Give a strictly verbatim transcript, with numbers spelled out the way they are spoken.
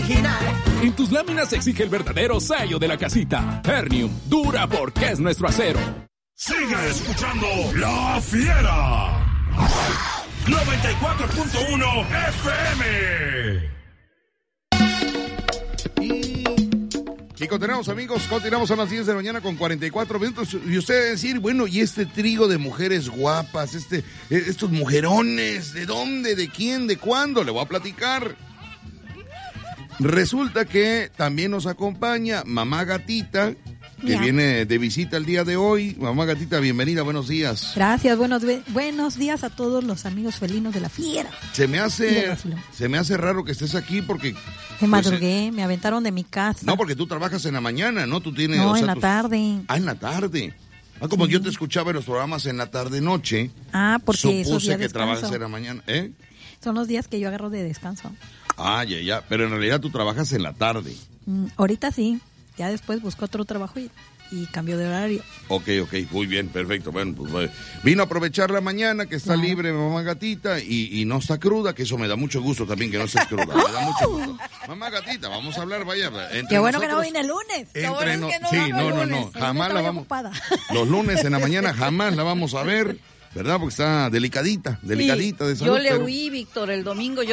original. En tus láminas se exige el verdadero sello de la casita. Ternium, dura porque es nuestro acero. Sigue escuchando La Fiera. noventa y cuatro punto uno F M. Y, y continuamos, amigos, continuamos a las diez de la mañana con cuarenta y cuatro minutos. Y usted va a decir, bueno, y este trigo de mujeres guapas, este, estos mujerones, ¿de dónde, de quién, de cuándo? Le voy a platicar. Resulta que también nos acompaña Mamá Gatita, que ya viene de visita el día de hoy. Mamá Gatita, bienvenida, buenos días. Gracias, buenos, buenos días a todos los amigos felinos de La Fiera. Se me hace, se me hace raro que estés aquí porque... Me madrugué, pues, me aventaron de mi casa. No, porque tú trabajas en la mañana, ¿no? Tú tienes... No, o sea, en la tus... tarde. Ah, en la tarde. Ah, como sí. Yo te escuchaba en los programas en la tarde-noche. Ah, porque supuse que trabajas en la mañana, ¿eh? Son los días que yo agarro de descanso. Ah, ya, ya, pero en realidad tú trabajas en la tarde. Mm, ahorita sí, ya después busco otro trabajo y, y cambio de horario. Ok, ok, muy bien, perfecto. Bueno, pues vino a aprovechar la mañana que está claro. libre Mamá Gatita y, y no está cruda, que eso me da mucho gusto también que no estés cruda. Me da mucho gusto. Mamá Gatita, vamos a hablar, vaya. Entre Qué bueno nosotros, que no vine el lunes. Entre bueno no, es que no sí, no, no, lunes. no, jamás la vamos. Ocupada. Los lunes en la mañana jamás la vamos a ver. ¿Verdad? Porque está delicadita, delicadita sí, de salud. Yo le pero... huí, Víctor, el domingo. Yo